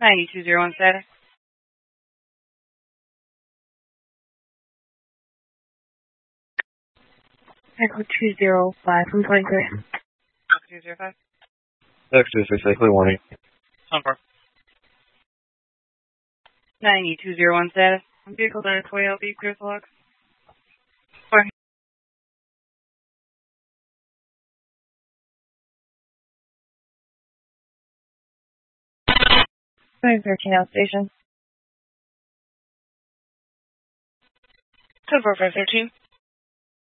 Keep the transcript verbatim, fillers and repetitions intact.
nine two zero one status. Echo two zero five from twenty-three. Echo two zero five. Echo two six eight, clear warning. Sunfar. nine two zero one status. Vehicle on its way out, be clear to log. Four. five thirteen out station. ten four five thirteen.